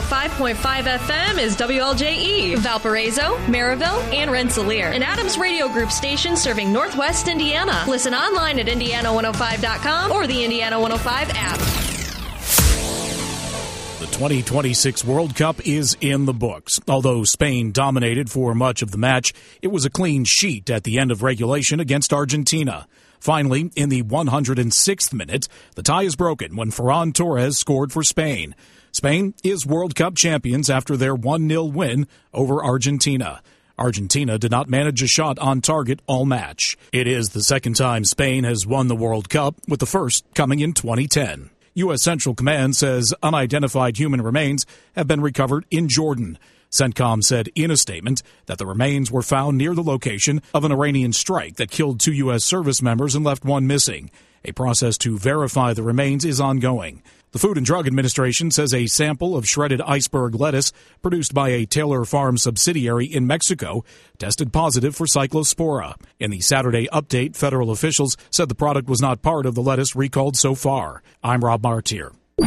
105.5 FM is WLJE, Valparaiso, Maryville, and Rensselaer, an Adams Radio Group station serving Northwest Indiana. Listen online at Indiana105.com or the Indiana 105 app. The 2026 World Cup is in the books. Although Spain dominated for much of the match, it was a clean sheet at the end of regulation against Argentina. Finally, in the 106th minute, the tie is broken when Ferran Torres scored for Spain. Spain is World Cup champions after their 1-0 win over Argentina. Argentina did not manage a shot on target all match. It is the second time Spain has won the World Cup, with the first coming in 2010. U.S. Central Command says unidentified human remains have been recovered in Jordan. CENTCOM said in a statement that the remains were found near the location of an Iranian strike that killed 2 U.S. service members and left 1 missing. A process to verify the remains is ongoing. The Food and Drug Administration says a sample of shredded iceberg lettuce produced by a Taylor Farm subsidiary in Mexico tested positive for Cyclospora. In the Saturday update, federal officials said the product was not part of the lettuce recalled so far. I'm Rob Martier.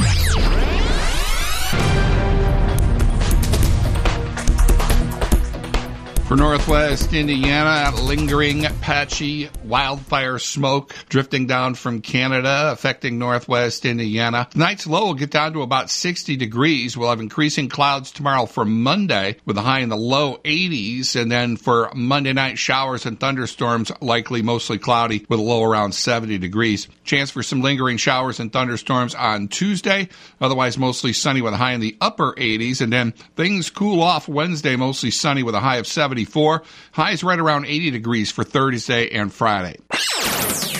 For Northwest Indiana, lingering patchy wildfire smoke drifting down from Canada, affecting Northwest Indiana. Tonight's low will get down to about 60 degrees. We'll have increasing clouds tomorrow for Monday with a high in the low 80s. And then for Monday night, showers and thunderstorms, likely mostly cloudy with a low around 70 degrees. Chance for some lingering showers and thunderstorms on Tuesday. Otherwise, mostly sunny with a high in the upper 80s. And then things cool off Wednesday, mostly sunny with a high of 74. Highs right around 80 degrees for Thursday and Friday.